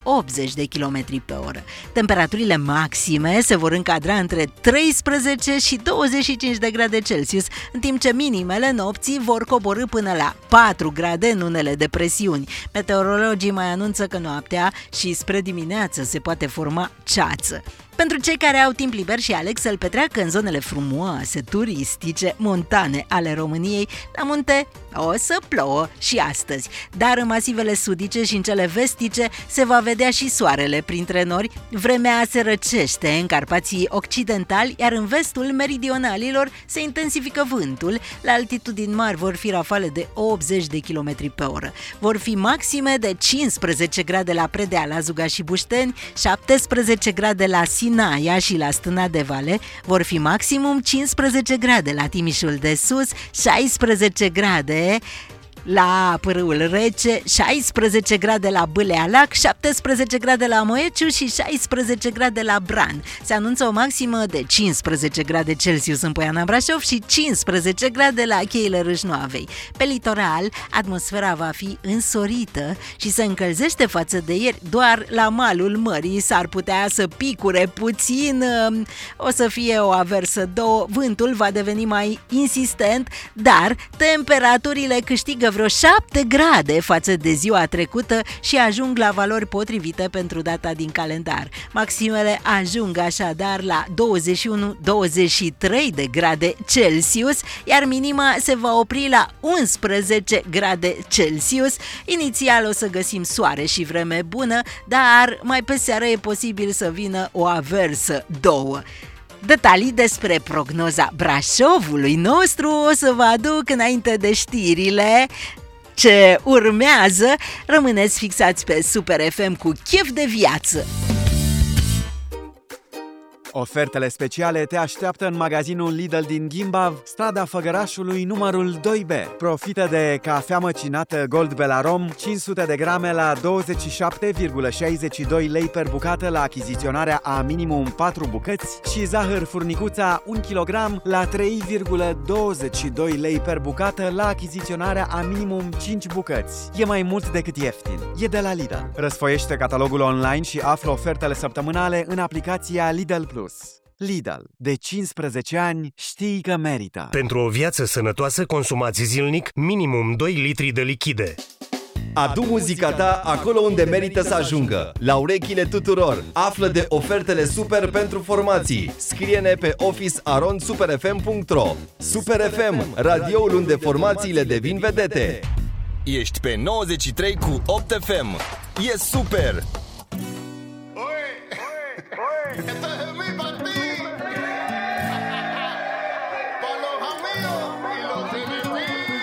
80 de km pe oră. Temperaturile maxime se vor încadra între 13 și 25 de grade Celsius, în timp ce minimele nopții vor coborî până la 4 grade în unele depresiuni. Meteorologii mai anunță că noaptea și spre dimineață se poate forma ceață. Pentru cei care au timp liber și aleg să-l petreacă în zonele frumoase, turistice, montane ale României, la munte o să plouă și astăzi. Dar în masivele sudice și în cele vestice se va vedea și soarele printre nori. Vremea se răcește în Carpații occidentali, iar în vestul meridionalilor se intensifică vântul. La altitudini mari vor fi rafale de 80 de km pe oră. Vor fi maxime de 15 grade la Predeal, la Zuga și Bușteni, 17 grade la Sinaia și la Stâna de Vale, vor fi maximum 15 grade la Timișul de Sus, 16 grade la Pârâul Rece, 16 grade la Bâlea Lac, 17 grade la Moeciu și 16 grade la Bran. Se anunță o maximă de 15 grade Celsius în Poiana Brașov și 15 grade la Cheile Râșnoavei. Pe litoral, atmosfera va fi însorită și se încălzește față de ieri. Doar la malul mării s-ar putea să picure puțin, o să fie o aversă, două, vântul va deveni mai insistent, dar temperaturile câștigă vreo 7 grade față de ziua trecută și ajung la valori potrivite pentru data din calendar. Maximele ajung așadar la 21-23 de grade Celsius, iar minima se va opri la 11 grade Celsius. Inițial o să găsim soare și vreme bună, dar mai pe seară e posibil să vină o aversă, două. Detalii despre prognoza Brașovului nostru o să vă aduc înainte de știrile ce urmează. Rămâneți fixați pe Super FM cu chef de viață! Ofertele speciale te așteaptă în magazinul Lidl din Gimbav, strada Făgărașului, numărul 2B. Profită de cafea măcinată Gold Belarom, 500 de grame la 27,62 lei per bucată la achiziționarea a minimum 4 bucăți și zahăr furnicuța 1 kg la 3,22 lei per bucată la achiziționarea a minimum 5 bucăți. E mai mult decât ieftin. E de la Lidl. Răsfoiește catalogul online și află ofertele săptămânale în aplicația Lidl Plus. Lidl. De 15 ani știi că merită. Pentru o viață sănătoasă consumați zilnic minimum 2 litri de lichide. Adu muzica ta acolo unde merită să ajungă, la urechile tuturor. Află de ofertele super pentru formații. Scrie-ne pe office@superfm.ro. Super FM, radioul unde formațiile devin vedete. Ești pe 93 cu 8 FM. E super!